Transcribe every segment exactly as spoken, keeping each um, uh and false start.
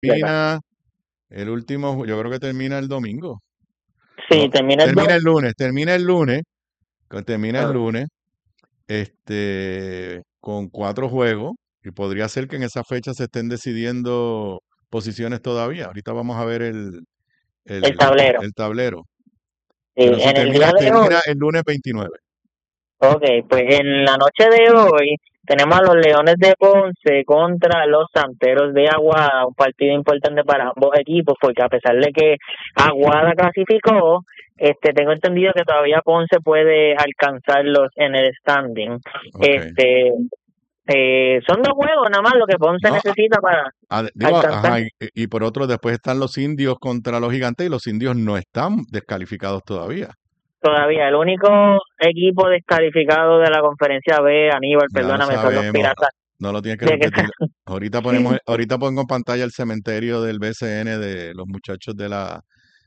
completa. termina, el último, yo creo que termina el domingo. Sí, No, termina el termina dos. el lunes, termina el lunes, co- termina el Ah, lunes, este, con cuatro juegos, y podría ser que en esa fecha se estén decidiendo posiciones todavía. Ahorita vamos a ver el, el el, tablero. el tablero. Sí, Pero si en el termina, día de termina hoy, el lunes veintinueve. ok, pues en la noche de hoy tenemos a los Leones de Ponce contra los Santeros de Aguada, un partido importante para ambos equipos, porque a pesar de que Aguada clasificó, este, tengo entendido que todavía Ponce puede alcanzarlos en el standing. Ok. Este, eh, son dos juegos nada más lo que Ponce No, a- necesita para a- digo, alcanzar. ajá, y, y por otro después están los indios contra los gigantes y los indios no están descalificados todavía. Todavía el único equipo descalificado de la conferencia B, Aníbal, Ya lo perdóname, son los sabemos, Piratas no lo tienes que de que repetir. Ahorita ponemos, ahorita pongo en pantalla el cementerio del B C N de los muchachos de la,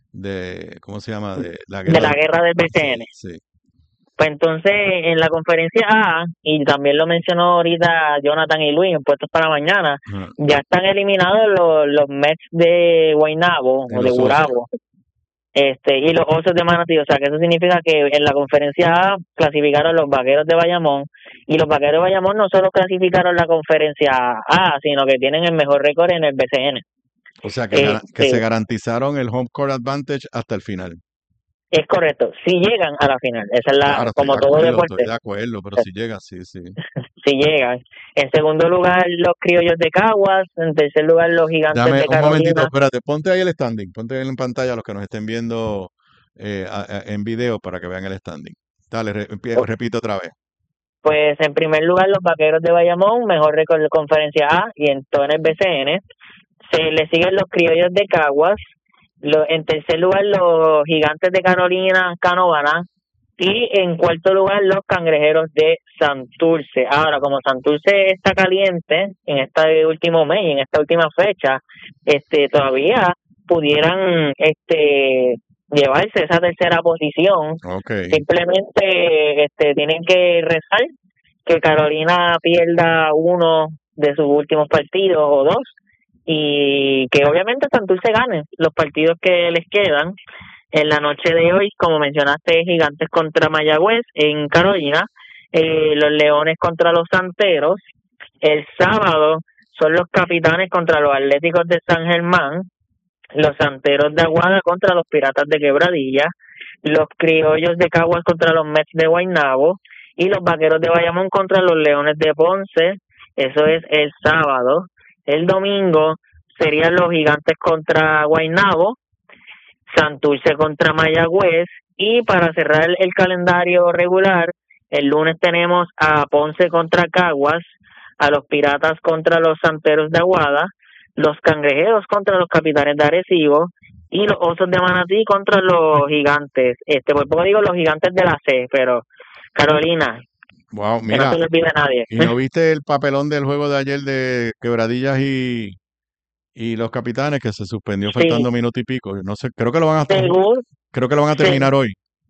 de, ¿cómo se llama? De la de guerra la del... guerra del Sí, B C N. sí. Pues entonces en la conferencia A, y también lo mencionó ahorita Jonathan y Luis en Puestos para Mañana, Ajá. ya están eliminados los, los Mets de Guaynabo Y o de los osos. Gurabo, este, y los Osos de Manatí. O sea que eso significa que en la conferencia A clasificaron los Vaqueros de Bayamón, y los Vaqueros de Bayamón no solo clasificaron la conferencia A, sino que tienen el mejor récord en el B C N. O sea, que, gara- que Este, se garantizaron el home court advantage hasta el final. es correcto, si llegan a la final, esa es la, Claro, estoy de como todo acuerdo, estoy deporte, de acuerdo, pero si llega, sí, sí. si llegan. En segundo lugar, los Criollos de Caguas. En tercer lugar, los Gigantes Dame de un momentito, Carolina. espérate, ponte ahí el standing, ponte ahí en pantalla los que nos estén viendo eh, a- a- en video para que vean el standing. Dale, re- empie- O- repito otra vez. Pues en primer lugar, los Vaqueros de Bayamón, mejor récord de conferencia A y en todo en el B C N. Se le siguen los Criollos de Caguas. Lo- en tercer lugar, los Gigantes de Carolina, Canóvana. Y en cuarto lugar, los Cangrejeros de Santurce. Ahora, como Santurce está caliente en este último mes y en esta última fecha, este todavía pudieran este llevarse esa tercera posición. Ok. Simplemente este tienen que rezar que Carolina pierda uno de sus últimos partidos o dos, y que obviamente Santurce gane los partidos que les quedan. En la noche de hoy, como mencionaste, Gigantes contra Mayagüez en Carolina, eh, los Leones contra los Santeros. El sábado son los Capitanes contra los Atléticos de San Germán, los Santeros de Aguada contra los Piratas de Quebradilla, los Criollos de Caguas contra los Mets de Guaynabo y los Vaqueros de Bayamón contra los Leones de Ponce. Eso es el sábado. El domingo serían los Gigantes contra Guaynabo, Santurce contra Mayagüez, y para cerrar el calendario regular, el lunes tenemos a Ponce contra Caguas, a los Piratas contra los Santeros de Aguada, los Cangrejeros contra los Capitanes de Arecibo y los Osos de Manatí contra los Gigantes. Este, por poco digo los Gigantes de la C, pero Carolina, Wow, que no mira, se le olvide a nadie. ¿y no viste el papelón del juego de ayer de Quebradillas y, y los Capitanes que se suspendió Sí, faltando minuto y pico? No sé, creo que lo van a, según, creo que lo van a se, terminar hoy.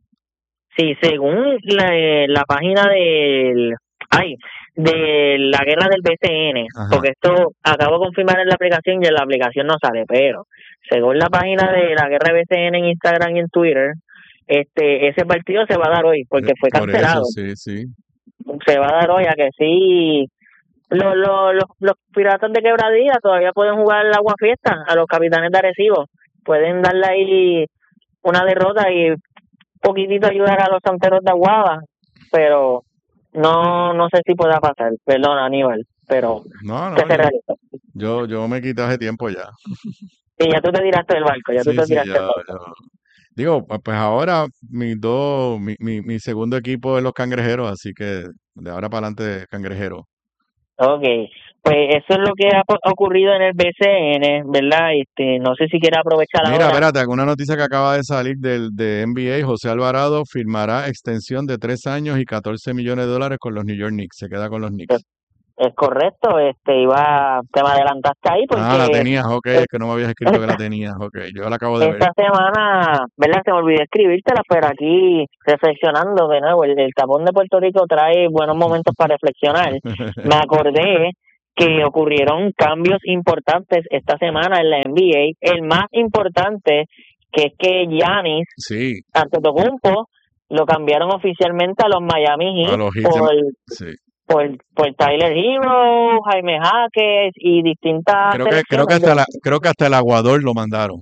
sí, según la, eh, la página del, ay, de la guerra del B C N, Ajá. porque esto acabo de confirmar en la aplicación y en la aplicación no sale, pero según la página de la guerra B C N en Instagram y en Twitter, este ese partido se va a dar hoy Eh, porque fue Por eso, cancelado. sí, sí. Se va a dar hoy, a que sí. Los, los, los, los Piratas de Quebradilla todavía pueden jugar el agua fiesta a los Capitanes de Arecibo. Pueden darle ahí una derrota y poquitito ayudar a los Santeros de Aguada, pero no no sé si pueda pasar, perdón Aníbal, pero No, que no, se yo, realiza. yo, yo me quité hace tiempo ya. Y ya tú te tiraste del barco, ya tú Sí, te sí, tiraste del yo, barco. yo. Digo, pu- pues ahora mis dos, mi, mi, mi segundo equipo es los Cangrejeros, así que de ahora para adelante Cangrejero. Okay, pues eso es lo que ha po- ocurrido en el B C N, ¿verdad? Este, no sé si quiere aprovechar Mira, ahora. espérate, una noticia que acaba de salir del de N B A, José Alvarado firmará extensión de tres años y catorce millones de dólares con los New York Knicks, se queda con los Es, Knicks. es correcto, este, iba, te me adelantaste ahí Ah, la porque tenías, ok, es es- que no me habías escrito que la tenías, ok, yo la acabo de ver. esta semana, ¿verdad? Se me olvidó escribírtela, pero aquí reflexionando de nuevo, el, el tapón de Puerto Rico trae buenos momentos para reflexionar. Me acordé que ocurrieron cambios importantes esta semana en la N B A. El más importante, que es que Giannis Sí, Antetokounmpo lo cambiaron oficialmente a los Miami a Heat los Heat. por, Sí. por, por Tyler Hero, Jaime Jaques y distintas Creo que, creo que selecciones. hasta la, creo que hasta el aguador lo mandaron.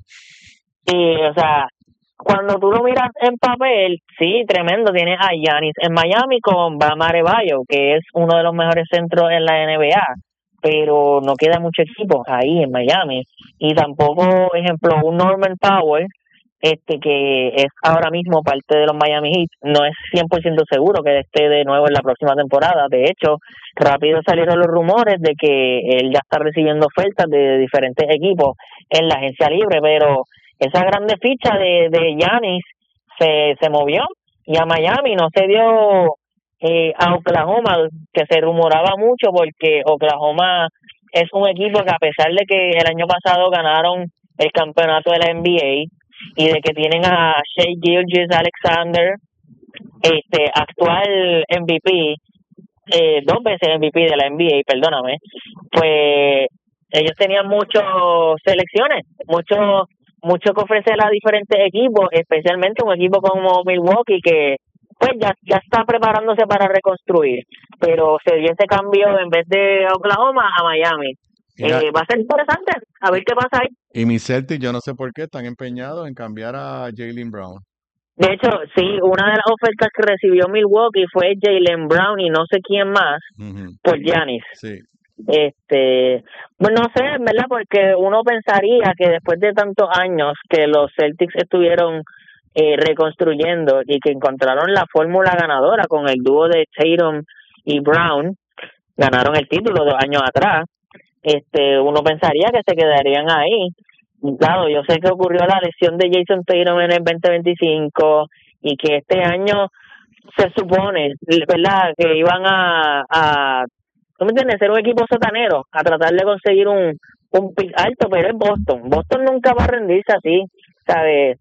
Y, o sea, cuando tú lo miras en papel, sí, tremendo. Tienes a Giannis en Miami con Bam Adebayo, que es uno de los mejores centros en la N B A, pero no queda mucho equipo ahí en Miami. Y tampoco, ejemplo, un Norman Powell, este que es ahora mismo parte de los Miami Heat, no es cien por ciento seguro que esté de nuevo en la próxima temporada. De hecho, rápido salieron los rumores de que él ya está recibiendo ofertas de diferentes equipos en la agencia libre, pero esa grande ficha de, de Giannis se, se movió y a Miami no se dio eh, a Oklahoma, que se rumoraba mucho porque Oklahoma es un equipo que a pesar de que el año pasado ganaron el campeonato de la N B A y de que tienen a Shai Gilgeous-Alexander, este actual M V P, eh, dos veces M V P de la N B A, perdóname, pues ellos tenían muchas selecciones, muchos mucho que ofrecer a diferentes equipos, especialmente un equipo como Milwaukee que pues ya, ya está preparándose para reconstruir, pero se dio ese cambio en vez de Oklahoma a Miami. Mira, Eh, va a ser interesante, a ver qué pasa ahí. y mis Celtics, yo no sé por qué, están empeñados en cambiar a Jaylen Brown. De hecho, sí, una de las ofertas que recibió Milwaukee fue Jaylen Brown y no sé quién más Uh-huh. por Giannis. Sí. Este, bueno, no sé, ¿verdad? Porque uno pensaría que después de tantos años que los Celtics estuvieron eh, reconstruyendo y que encontraron la fórmula ganadora con el dúo de Tatum y Brown, ganaron el título dos años atrás, este, uno pensaría que se quedarían ahí. Claro, yo sé que ocurrió la lesión de Jason Tatum en el veinte veinticinco y que este año se supone, ¿verdad?, que iban a, a ¿tú me entiendes?, ser un equipo sotanero, a tratar de conseguir un, un pick alto, pero es Boston. Boston nunca va a rendirse así, ¿sabes?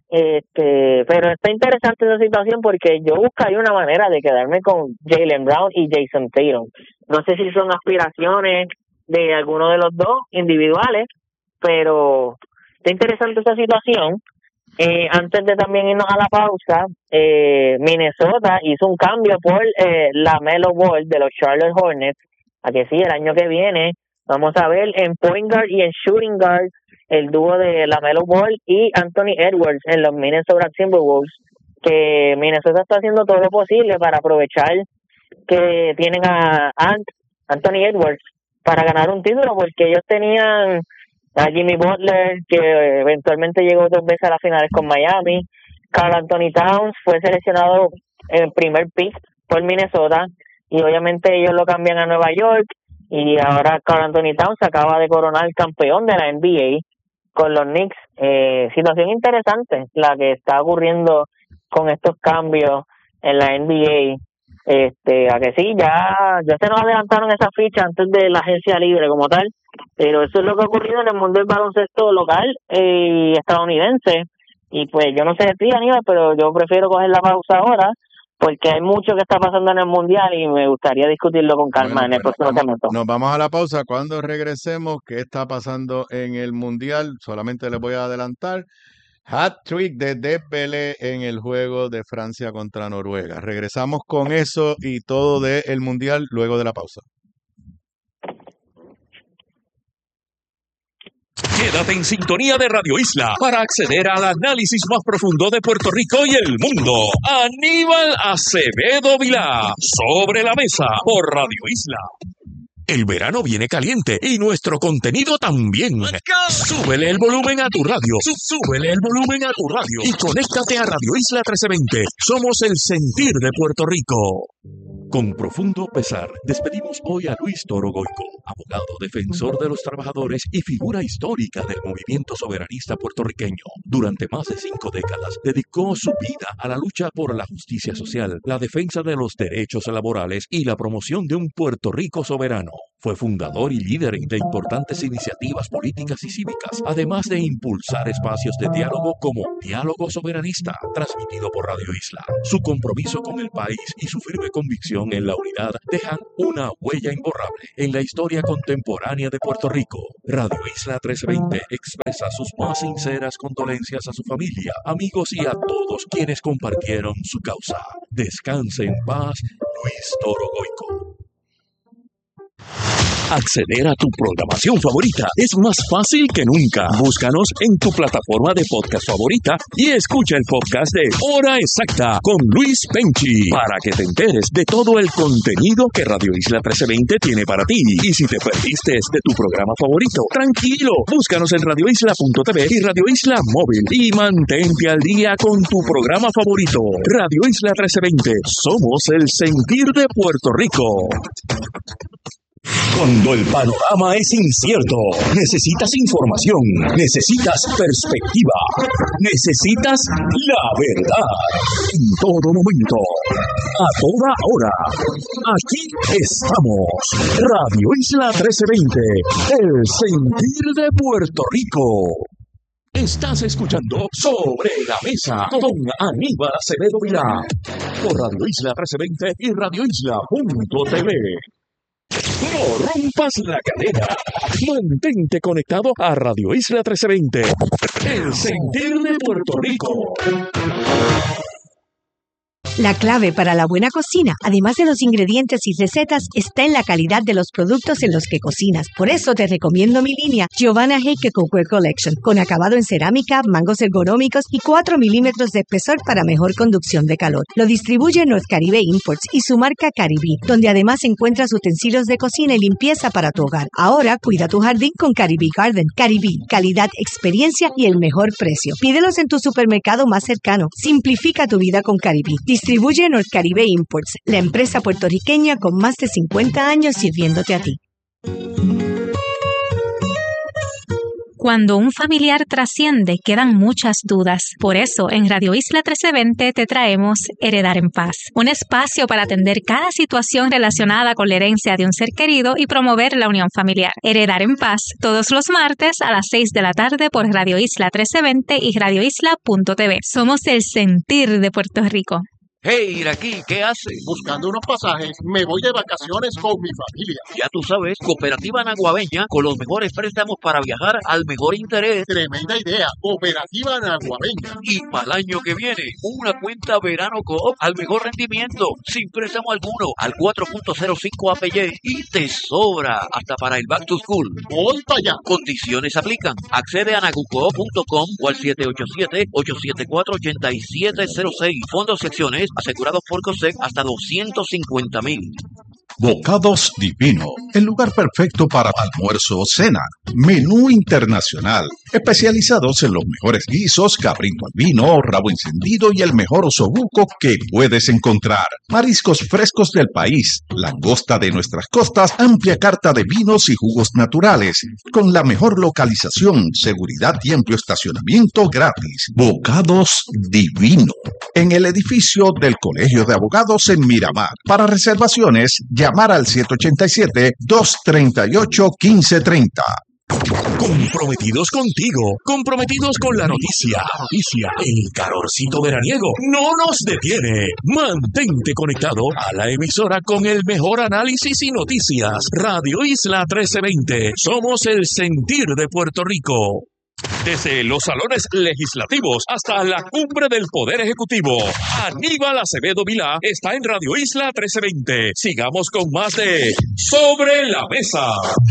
Este, pero está interesante esa situación porque yo buscaría una manera de quedarme con Jaylen Brown y Jason Tatum. No sé si son aspiraciones de alguno de los dos individuales, pero está interesante esa situación. Eh, antes de también irnos a la pausa, eh, Minnesota hizo un cambio por eh, la LaMelo Ball de los Charlotte Hornets, a que sí, el año que viene vamos a ver en point guard y en shooting guard el dúo de LaMelo Ball y Anthony Edwards en los Minnesota Timberwolves, que Minnesota está haciendo todo lo posible para aprovechar que tienen a Ant, Anthony Edwards para ganar un título, porque ellos tenían a Jimmy Butler, que eventualmente llegó dos veces a las finales con Miami. Karl Anthony Towns fue seleccionado en primer pick por Minnesota y obviamente ellos lo cambian a Nueva York y ahora Karl Anthony Towns acaba de coronar campeón de la N B A con los Knicks. Eh, situación interesante la que está ocurriendo con estos cambios en la N B A. Este, a que sí, ya, ya se nos adelantaron esas fichas antes de la agencia libre como tal, pero eso es lo que ha ocurrido en el mundo del baloncesto local y eh, estadounidense. Y pues yo no sé de ti, Aníbal, pero yo prefiero coger la pausa ahora porque hay mucho que está pasando en el mundial y me gustaría discutirlo con calma Bueno, en el pues próximo vamos, segmento. nos vamos a la pausa. Cuando regresemos, ¿qué está pasando en el mundial? Solamente les voy a adelantar. Hat-trick de Dembélé en el juego de Francia contra Noruega. Regresamos con eso y todo del mundial luego de la pausa. Quédate en sintonía de Radio Isla para acceder al análisis más profundo de Puerto Rico y el mundo. Aníbal Acevedo Vilá, Sobre la Mesa, por Radio Isla. El verano viene caliente y nuestro contenido también. Súbele el volumen a tu radio. Súbele el volumen a tu radio. Y conéctate a Radio Isla trece veinte. Somos el sentir de Puerto Rico. Con profundo pesar, despedimos hoy a Luis Toro Goico, abogado, defensor de los trabajadores y figura histórica del movimiento soberanista puertorriqueño. Durante más de cinco décadas, dedicó su vida a la lucha por la justicia social, la defensa de los derechos laborales y la promoción de un Puerto Rico soberano. Fue fundador y líder de importantes iniciativas políticas y cívicas, además de impulsar espacios de diálogo como Diálogo Soberanista, transmitido por Radio Isla. Su compromiso con el país y su firme convicción en la unidad dejan una huella imborrable en la historia contemporánea de Puerto Rico. Radio Isla trescientos veinte expresa sus más sinceras condolencias a su familia, amigos y a todos quienes compartieron su causa. Descanse en paz, Luis Toro Goico. Acceder a tu programación favorita es más fácil que nunca. Búscanos en tu plataforma de podcast favorita y escucha el podcast de Hora Exacta con Luis Penchi para que te enteres de todo el contenido que Radio Isla trece veinte tiene para ti. Y si te perdiste de tu programa favorito, tranquilo, búscanos en radio isla punto t v y Radio Isla Móvil y mantente al día con tu programa favorito. Radio Isla trece veinte, somos el sentir de Puerto Rico. Cuando el panorama es incierto, necesitas información, necesitas perspectiva, necesitas la verdad. En todo momento, a toda hora, aquí estamos. Radio Isla trece veinte, el sentir de Puerto Rico. Estás escuchando Sobre la Mesa con Aníbal Acevedo Vilá por Radio Isla trece veinte y radio isla punto t v. No rompas la cadena. Mantente conectado a Radio Isla trece veinte, el sentir de Puerto Rico. La clave para la buena cocina, además de los ingredientes y recetas, está en la calidad de los productos en los que cocinas. Por eso te recomiendo mi línea Giovanna Heike Cookware Collection, con acabado en cerámica, mangos ergonómicos y cuatro milímetros de espesor para mejor conducción de calor. Lo distribuye North Caribe Imports y su marca Caribí, donde además encuentras utensilios de cocina y limpieza para tu hogar. Ahora cuida tu jardín con Caribí Garden. Caribí, calidad, experiencia y el mejor precio. Pídelos en tu supermercado más cercano. Simplifica tu vida con Caribí. Distribuye North Caribe Imports, la empresa puertorriqueña con más de cincuenta años sirviéndote a ti. Cuando un familiar trasciende, quedan muchas dudas. Por eso, en Radio Isla trece veinte te traemos Heredar en Paz, un espacio para atender cada situación relacionada con la herencia de un ser querido y promover la unión familiar. Heredar en Paz, todos los martes a las seis de la tarde por Radio Isla trece veinte y radio isla punto t v. Somos el sentir de Puerto Rico. Hey, Iraquí, ¿qué haces? Buscando unos pasajes, me voy de vacaciones con mi familia. Ya tú sabes, Cooperativa Naguabeña, con los mejores préstamos para viajar al mejor interés. Tremenda idea, Cooperativa Naguabeña. Y para el año que viene, una cuenta Verano Coop al mejor rendimiento, sin préstamo alguno, al cuatro punto cero cinco A P Y y te sobra hasta para el Back to School. Voy para allá. Condiciones aplican. Accede a nagucoop punto com o al siete ocho siete, ocho siete cuatro, ocho siete cero seis. Fondos secciones asegurados por COSEC hasta doscientos cincuenta mil. Bocados Divino, el lugar perfecto para almuerzo o cena. Menú internacional, especializados en los mejores guisos, cabrito al vino, rabo encendido y el mejor osobuco que puedes encontrar. Mariscos frescos del país, langosta de nuestras costas, amplia carta de vinos y jugos naturales, con la mejor localización, seguridad y amplio estacionamiento gratis. Bocados Divino, en el edificio del Colegio de Abogados en Miramar. Para reservaciones, llamar al siete ocho siete, dos tres ocho, uno cinco tres cero. Comprometidos contigo, comprometidos con la noticia. Noticia, el calorcito veraniego no nos detiene. Mantente conectado a la emisora con el mejor análisis y noticias. Radio Isla trece veinte, somos el sentir de Puerto Rico. Desde los salones legislativos hasta la cumbre del Poder Ejecutivo, Aníbal Acevedo Vilá está en Radio Isla trece veinte. Sigamos con más de Sobre la Mesa.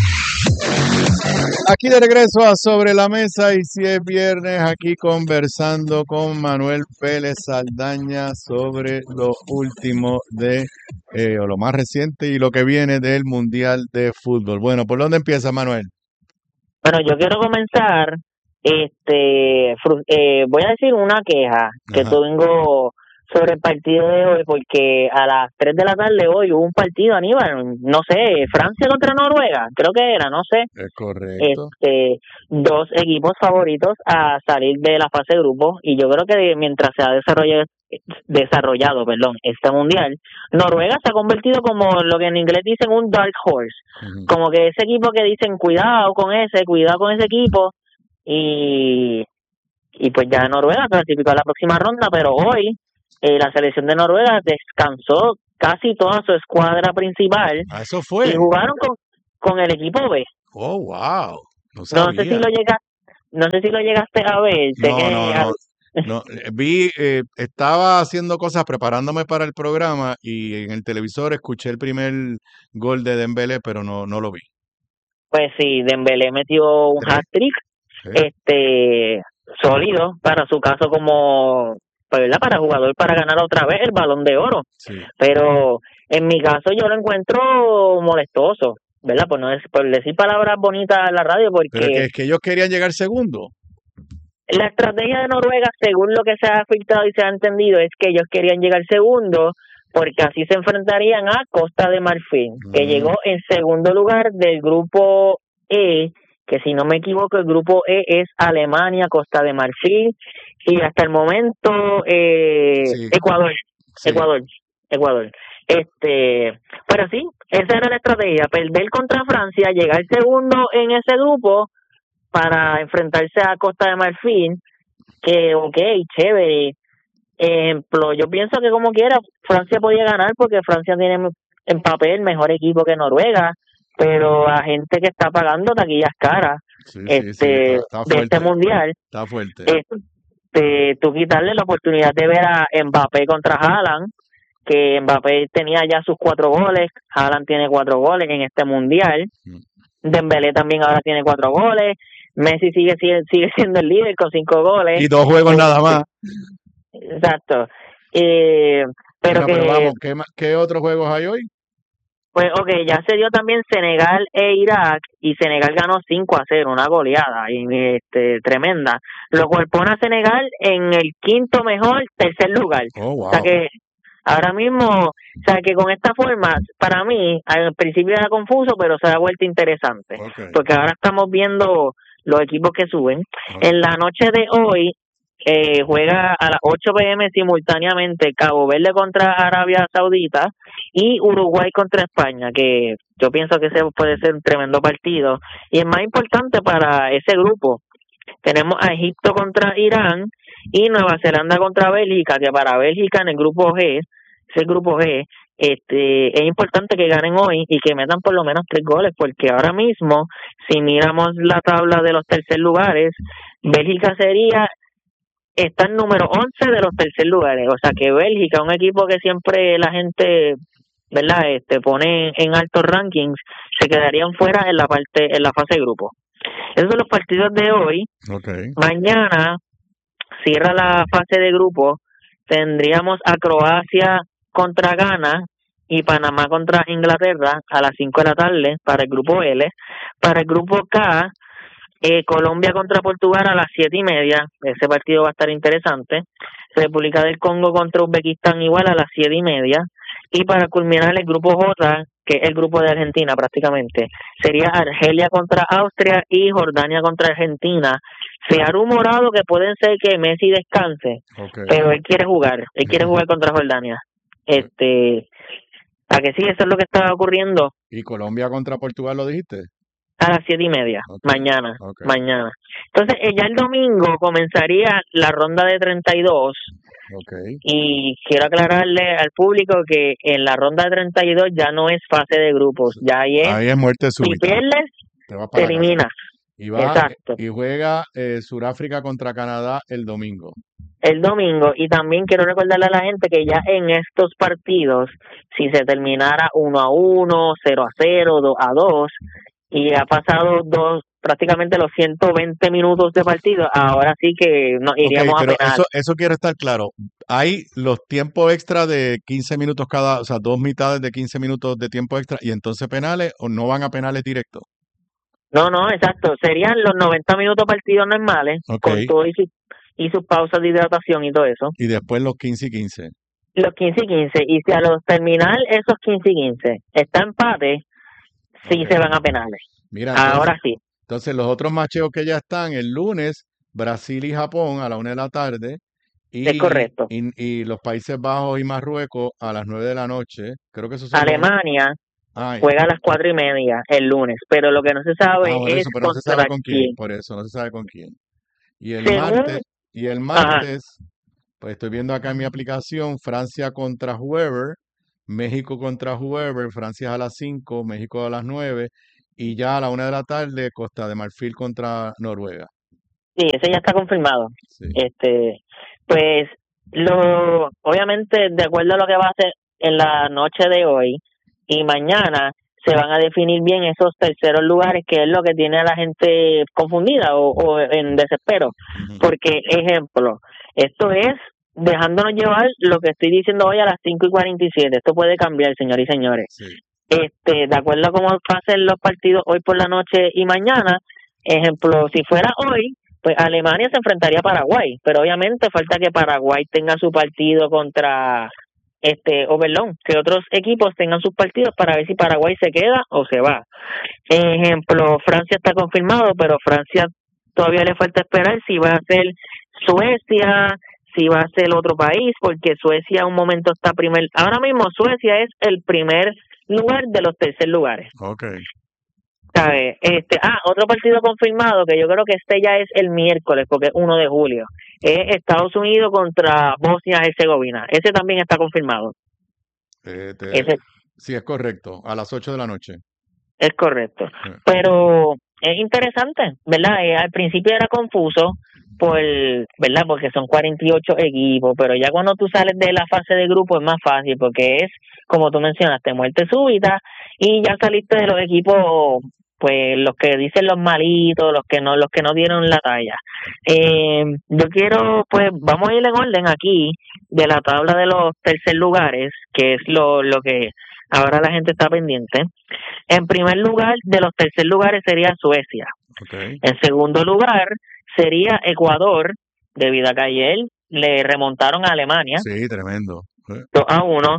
Aquí de regreso a Sobre la Mesa, y si es viernes, aquí conversando con Manuel Pérez Saldaña sobre lo último de, eh, o lo más reciente y lo que viene del Mundial de Fútbol. Bueno, ¿por dónde empieza, Manuel? Bueno, yo quiero comenzar, este, fru- eh, voy a decir una queja que Ajá. tengo sobre el partido de hoy, porque a las tres de la tarde hoy hubo un partido, Aníbal, no sé, Francia contra Noruega, creo que era, no sé. Es correcto. Este, dos equipos favoritos a salir de la fase de grupos, y yo creo que mientras se ha desarrollado, desarrollado perdón, este mundial, Noruega se ha convertido como lo que en inglés dicen un dark horse, uh-huh. Como que ese equipo que dicen cuidado con ese, cuidado con ese equipo, y, y pues ya Noruega clasificó a la próxima ronda, pero hoy Eh, la selección de Noruega descansó casi toda su escuadra principal. Ah, eso fue. Y jugaron con, con el equipo B. Oh, wow. No, no sé si lo llegaste, no sé si lo llegaste a ver. No, que, no, no, no. Vi, eh, estaba haciendo cosas preparándome para el programa y en el televisor escuché el primer gol de Dembélé, pero no, no lo vi. Pues sí, Dembélé metió un ¿Sí? hat-trick, ¿Sí? este, sólido para su caso como ¿verdad? Para jugador para ganar otra vez el Balón de Oro. Sí. Pero en mi caso yo lo encuentro molestoso, ¿verdad? Por no decir, por decir palabras bonitas en la radio, porque pero que es que ellos querían llegar segundo. La estrategia de Noruega, según lo que se ha filtrado y se ha entendido, es que ellos querían llegar segundo porque así se enfrentarían a Costa de Marfil, mm. que llegó en segundo lugar del grupo E, que si no me equivoco el grupo E es Alemania, Costa de Marfil y hasta el momento eh, sí. Ecuador, sí. Ecuador, Ecuador. Este, pero sí, esa era la estrategia, perder contra Francia, llegar segundo en ese grupo para enfrentarse a Costa de Marfil, que ok, chévere. Ejemplo, yo pienso que como quiera Francia podía ganar porque Francia tiene en papel mejor equipo que Noruega, pero a gente que está pagando taquillas caras sí, este, sí, sí, está, está de este mundial, está fuerte. Este, tú quitarle la oportunidad de ver a Mbappé contra Haaland, que Mbappé tenía ya sus cuatro goles, Haaland tiene cuatro goles en este mundial, mm. Dembélé también ahora tiene cuatro goles, Messi sigue sigue, sigue siendo el líder con cinco goles. Y dos juegos este, nada más. Exacto. Eh, pero, pero, que, pero vamos, ¿qué, ¿qué otros juegos hay hoy? Pues ok, ya se dio también Senegal e Irak y Senegal ganó cinco a cero, una goleada y, este, tremenda, lo cual pone a Senegal en el quinto mejor tercer lugar. Oh, wow. O sea que ahora mismo, o sea que con esta forma, para mí, al principio era confuso, pero se ha vuelto interesante, okay. Porque ahora estamos viendo los equipos que suben. Okay. En la noche de hoy, Eh, juega a las ocho p.m. simultáneamente Cabo Verde contra Arabia Saudita y Uruguay contra España, que yo pienso que ese puede ser un tremendo partido y es más importante para ese grupo. Tenemos a Egipto contra Irán y Nueva Zelanda contra Bélgica, que para Bélgica en el grupo G, ese grupo G, este, es importante que ganen hoy y que metan por lo menos tres goles, porque ahora mismo si miramos la tabla de los tercer lugares, Bélgica sería está en número once de los tercer lugares, o sea que Bélgica, un equipo que siempre la gente, ¿verdad? Este pone en altos rankings, se quedarían fuera en la parte en la fase de grupo. Esos son los partidos de hoy. Okay. Mañana cierra la fase de grupo, tendríamos a Croacia contra Ghana y Panamá contra Inglaterra a las cinco de la tarde para el grupo L. Para el grupo K, Eh, Colombia contra Portugal a las siete y media, ese partido va a estar interesante. República del Congo contra Uzbekistán igual a las siete y media. Y para culminar el grupo J, que es el grupo de Argentina prácticamente, sería Argelia contra Austria y Jordania contra Argentina. Se ha rumorado que pueden ser que Messi descanse, okay. Pero él quiere jugar, él quiere jugar contra Jordania. Este, ¿a que sí? Eso es lo que está ocurriendo. ¿Y Colombia contra Portugal lo dijiste? A las siete y media, okay. mañana, okay. mañana. Entonces, eh, ya el domingo comenzaría la ronda de treinta y dos. Okay. Y quiero aclararle al público que en la ronda de treinta y dos ya no es fase de grupos, ya ahí es, ahí es muerte súbita. Si pierdes, te, te eliminas. Y, va, Exacto. y juega eh, Sudáfrica contra Canadá el domingo. El domingo, y también quiero recordarle a la gente que ya en estos partidos, si se terminara uno a uno, cero a cero, dos a dos, y ha pasado dos prácticamente los ciento veinte minutos de partido, ahora sí que nos iríamos okay, pero a penal. Eso, eso quiero estar claro. Hay los tiempos extra de quince minutos cada, o sea, dos mitades de quince minutos de tiempo extra, y entonces penales, o no van a penales directos. No, no, exacto. Serían los noventa minutos partidos normales, okay. con todo y, su, y sus pausas de hidratación y todo eso. Y después los quince y quince. los quince y quince. Y si a los terminar esos quince y quince está empate, sí Ok. se van a penales. Mira, entonces, Ahora sí, entonces los otros macheos que ya están el lunes, Brasil y Japón a la una de la tarde es y, correcto. y, y los Países Bajos y Marruecos a las nueve de la noche. Creo que esos son los... Alemania Ay, juega a las cuatro y media el lunes, pero lo que no se sabe ah, por es eso, pero no se sabe contra con quién. quién. Por eso, no se sabe con quién. Y el Según, martes, y el ajá, martes, pues estoy viendo acá en mi aplicación, Francia contra whoever, México contra whoever, Francia a las cinco, México a las nueve, y ya a la una de la tarde, Costa de Marfil contra Noruega. sí, ese ya está confirmado. Sí. Este, pues, lo, obviamente, de acuerdo a lo que va a hacer en la noche de hoy y mañana, se van a definir bien esos terceros lugares, que es lo que tiene a la gente confundida o, o en desespero. Ujú. Porque, ejemplo, esto es dejándonos llevar lo que estoy diciendo hoy a las cinco y cuarenta y siete. Esto puede cambiar, señores y señores. Sí. Este, de acuerdo a cómo pasen los partidos hoy por la noche y mañana, ejemplo, si fuera hoy, pues Alemania se enfrentaría a Paraguay, pero obviamente falta que Paraguay tenga su partido contra este, o perdón, que otros equipos tengan sus partidos para ver si Paraguay se queda o se va. Ejemplo, Francia está confirmado, pero Francia todavía le falta esperar si va a ser Suecia, si va a ser otro país, porque Suecia un momento está primer, ahora mismo Suecia es el primer lugar de los tercer lugares. Ok. ¿Sabe? Este, ah, otro partido confirmado que yo creo que este ya es el miércoles porque es uno de julio. Es Estados Unidos contra Bosnia-Herzegovina. Ese también está confirmado. Eh, te- Ese Sí, es correcto, a las ocho de la noche. es correcto. Sí. Pero es interesante, ¿verdad? Eh, al principio era confuso por, ¿verdad? Porque son cuarenta y ocho equipos, pero ya cuando tú sales de la fase de grupo es más fácil porque es, como tú mencionaste, muerte súbita y ya saliste de los equipos, pues los que dicen los malitos, los que no los que no dieron la talla. Eh, yo quiero, pues vamos a ir en orden aquí de la tabla de los tercer lugares, que es lo, lo que ahora la gente está pendiente. En primer lugar, de los tercer lugares sería Suecia. Okay. En segundo lugar sería Ecuador, debido a que ayer le remontaron a Alemania. Sí, tremendo. dos a uno.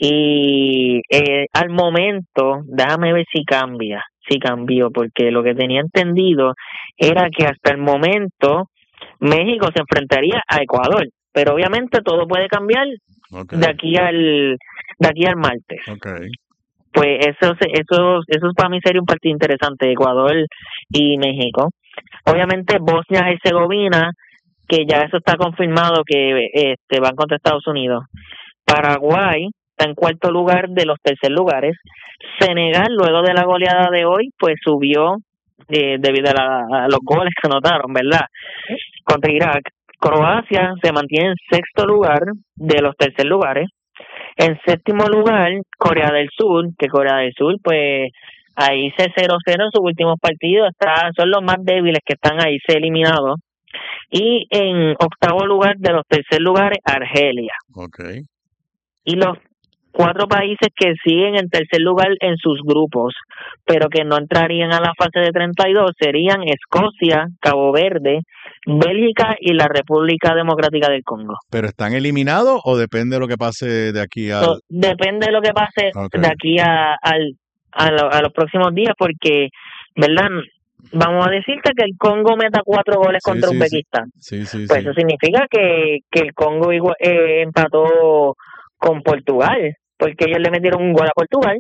Y eh, al momento, déjame ver si cambia, si cambió, porque lo que tenía entendido era que hasta el momento México se enfrentaría a Ecuador, pero obviamente todo puede cambiar Okay. de aquí al de aquí al martes. Okay. Pues eso eso eso para mí sería un partido interesante, Ecuador y México. Obviamente Bosnia y Herzegovina, que ya eso está confirmado que este van contra Estados Unidos. Paraguay está en cuarto lugar de los tercer lugares. Senegal, luego de la goleada de hoy, pues subió eh, debido a, la, a los goles que anotaron, ¿verdad? Contra Irak. Croacia se mantiene en sexto lugar de los tercer lugares. En séptimo lugar, Corea del Sur, que Corea del Sur, pues ahí se cero cero en sus últimos partidos, está, son los más débiles que están ahí, se eliminados. Y en octavo lugar de los tercer lugares, Argelia. Okay. Y los cuatro países que siguen en tercer lugar en sus grupos, pero que no entrarían a la fase de treinta y dos, serían Escocia, Cabo Verde, Bélgica y la República Democrática del Congo. ¿Pero están eliminados o depende de lo que pase de aquí al...? So, depende de lo que pase Okay. de aquí a, al, a, lo, a los próximos días, porque, ¿verdad? Vamos a decirte que el Congo meta cuatro goles Sí, contra sí, Uzbekistán. Sí, sí, Pues sí. eso significa que, que el Congo igual, eh, empató con Portugal, porque ellos le metieron un gol a Portugal.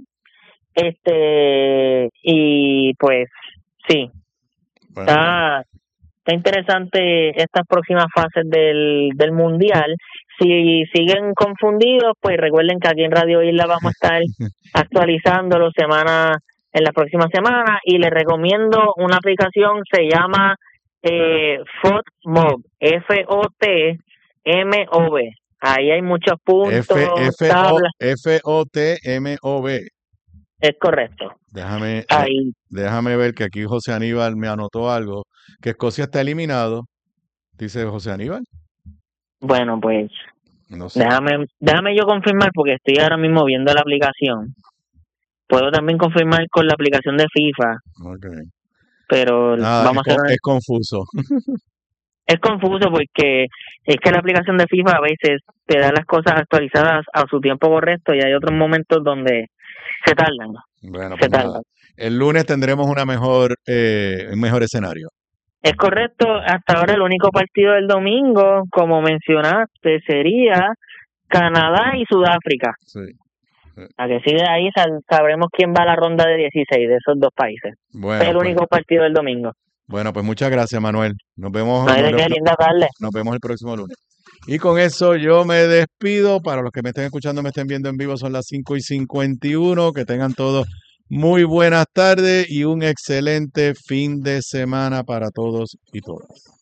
Este, y pues, sí, Bueno, está, está interesante estas próximas fases del, del Mundial. Si siguen confundidos, pues recuerden que aquí en Radio Isla vamos a estar actualizándolo semana en las próximas semanas y les recomiendo una aplicación, se llama eh, FOTMOB, F O T M O B. Ahí hay muchos puntos, F, F, O, tablas, F O T M O B. es correcto. Déjame, eh, Ahí, déjame ver que aquí José Aníbal me anotó algo, que Escocia está eliminado, dice José Aníbal. bueno, pues No sé. déjame, déjame yo confirmar porque estoy ahora mismo viendo la aplicación. Puedo también confirmar con la aplicación de FIFA, Okay. pero Nada, vamos es, a hacer con- una- es confuso. es confuso porque es que la aplicación de FIFA a veces te da las cosas actualizadas a su tiempo correcto y hay otros momentos donde se tardan. Bueno, se pues nada. tardan. El lunes tendremos una mejor, eh, un mejor escenario. Es correcto, hasta ahora el único partido del domingo, como mencionaste, sería Canadá y Sudáfrica. Sí. A que sí de ahí sal- sabremos quién va a la ronda de dieciséis de esos dos países. Bueno, es el pues, único partido del domingo. bueno, pues muchas gracias, Manuel. Nos vemos, No hay de nos, qué, nos- linda tarde. nos vemos el próximo lunes. Y con eso yo me despido. Para los que me estén escuchando, me estén viendo en vivo, son las cinco y cincuenta y uno. Que tengan todos muy buenas tardes y un excelente fin de semana para todos y todas.